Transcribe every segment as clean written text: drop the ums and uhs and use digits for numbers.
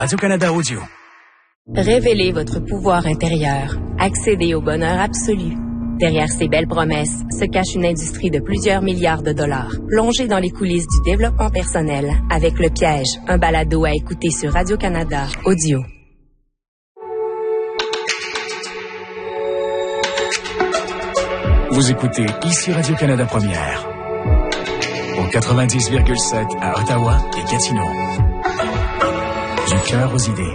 Radio-Canada Audio. Révélez votre pouvoir intérieur. Accédez au bonheur absolu. Derrière ces belles promesses se cache une industrie de plusieurs milliards de dollars. Plongez dans les coulisses du développement personnel avec Le Piège, un balado à écouter sur Radio-Canada Audio. Vous écoutez ici Radio-Canada Première. Au 90,7 à Ottawa et Gatineau. Du cœur aux idées.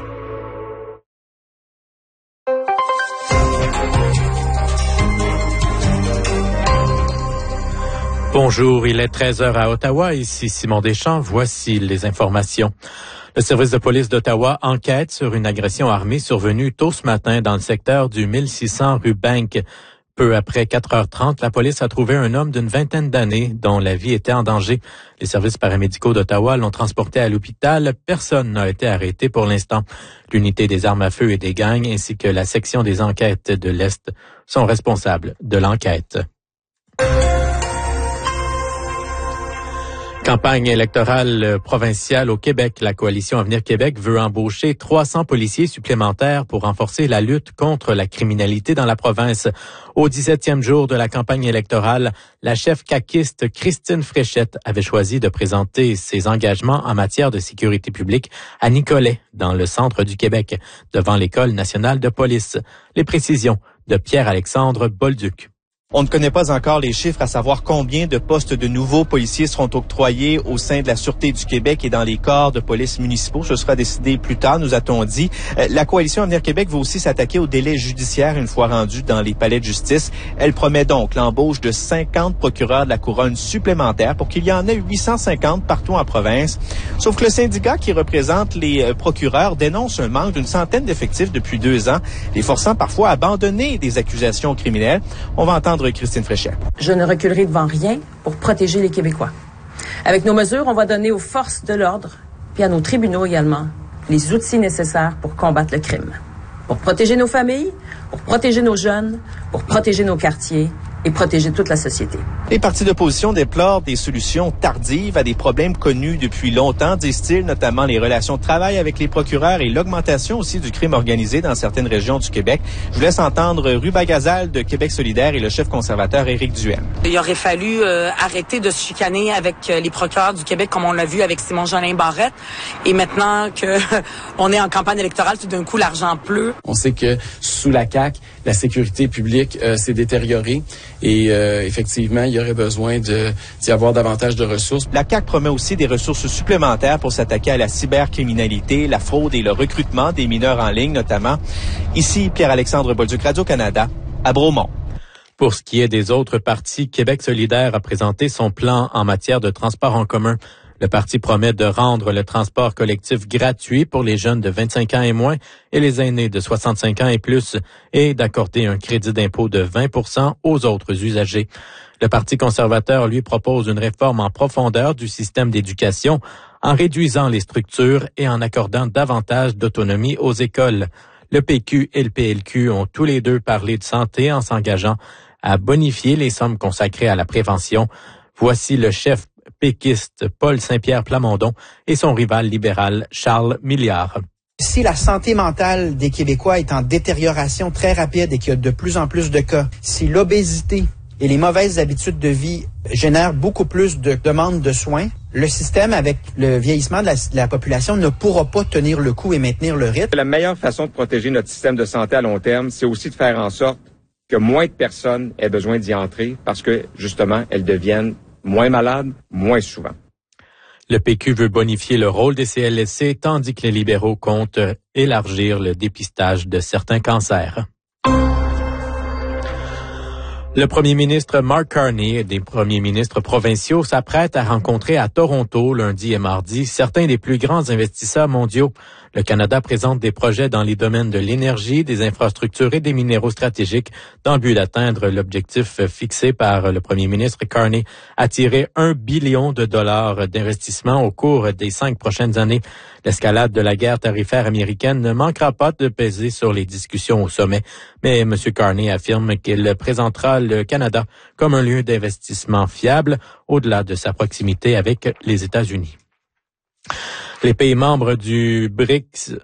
Bonjour, il est 13h à Ottawa. Ici Simon Deschamps. Voici les informations. Le service de police d'Ottawa enquête sur une agression armée survenue tôt ce matin dans le secteur du 1600 rue Bank. Peu après 4h30, la police a trouvé un homme d'une vingtaine d'années dont la vie était en danger. Les services paramédicaux d'Ottawa l'ont transporté à l'hôpital. Personne n'a été arrêté pour l'instant. L'unité des armes à feu et des gangs ainsi que la section des enquêtes de l'Est sont responsables de l'enquête. Campagne électorale provinciale au Québec. La coalition Avenir Québec veut embaucher 300 policiers supplémentaires pour renforcer la lutte contre la criminalité dans la province. Au 17e jour de la campagne électorale, la chef caquiste Christine Fréchette avait choisi de présenter ses engagements en matière de sécurité publique à Nicolet, dans le centre du Québec, devant l'École nationale de police. Les précisions de Pierre-Alexandre Bolduc. On ne connaît pas encore les chiffres à savoir combien de postes de nouveaux policiers seront octroyés au sein de la Sûreté du Québec et dans les corps de police municipaux. Ce sera décidé plus tard, nous a-t-on dit. La coalition Avenir Québec va aussi s'attaquer aux délais judiciaires une fois rendus dans les palais de justice. Elle promet donc l'embauche de 50 procureurs de la couronne supplémentaires pour qu'il y en ait 850 partout en province. Sauf que le syndicat qui représente les procureurs dénonce un manque d'une centaine d'effectifs depuis 2 ans, les forçant parfois à abandonner des accusations criminelles. On va entendre Christine Fréchette. Je ne reculerai devant rien pour protéger les Québécois. Avec nos mesures, on va donner aux forces de l'ordre, puis à nos tribunaux également, les outils nécessaires pour combattre le crime. Pour protéger nos familles, pour protéger nos jeunes, pour protéger nos quartiers et protéger toute la société. Les partis d'opposition déplorent des solutions tardives à des problèmes connus depuis longtemps, disent-ils, notamment les relations de travail avec les procureurs et l'augmentation aussi du crime organisé dans certaines régions du Québec. Je vous laisse entendre Ruba Gazal de Québec solidaire et le chef conservateur Éric Duhem. Il aurait fallu arrêter de se chicaner avec les procureurs du Québec comme on l'a vu avec Simon-Jolin Barrette. Et maintenant que on est en campagne électorale, tout d'un coup, l'argent pleut. On sait que sous la CAQ, la sécurité publique s'est détériorée et effectivement, il y aurait besoin d'y avoir davantage de ressources. La CAQ promet aussi des ressources supplémentaires pour s'attaquer à la cybercriminalité, la fraude et le recrutement des mineurs en ligne notamment. Ici, Pierre-Alexandre Bolduc, Radio-Canada, à Bromont. Pour ce qui est des autres partis, Québec solidaire a présenté son plan en matière de transport en commun. Le parti promet de rendre le transport collectif gratuit pour les jeunes de 25 ans et moins et les aînés de 65 ans et plus et d'accorder un crédit d'impôt de 20% aux autres usagers. Le Parti conservateur, lui, propose une réforme en profondeur du système d'éducation en réduisant les structures et en accordant davantage d'autonomie aux écoles. Le PQ et le PLQ ont tous les deux parlé de santé en s'engageant à bonifier les sommes consacrées à la prévention. Voici le chef péquiste Paul Saint-Pierre Plamondon et son rival libéral Charles Milliard. Si la santé mentale des Québécois est en détérioration très rapide et qu'il y a de plus en plus de cas, si l'obésité et les mauvaises habitudes de vie génèrent beaucoup plus de demandes de soins, le système, avec le vieillissement de la population, ne pourra pas tenir le coup et maintenir le rythme. La meilleure façon de protéger notre système de santé à long terme, c'est aussi de faire en sorte que moins de personnes aient besoin d'y entrer parce que, justement, elles deviennent moins malades, moins souvent. Le PQ veut bonifier le rôle des CLSC, tandis que les libéraux comptent élargir le dépistage de certains cancers. Le premier ministre Mark Carney et des premiers ministres provinciaux s'apprêtent à rencontrer à Toronto lundi et mardi certains des plus grands investisseurs mondiaux. Le Canada présente des projets dans les domaines de l'énergie, des infrastructures et des minéraux stratégiques dans le but d'atteindre l'objectif fixé par le premier ministre Carney, attirer $1 billion d'investissement au cours des 5 prochaines années. L'escalade de la guerre tarifaire américaine ne manquera pas de peser sur les discussions au sommet, mais M. Carney affirme qu'il présentera le Canada comme un lieu d'investissement fiable au-delà de sa proximité avec les États-Unis. Les pays membres du BRICS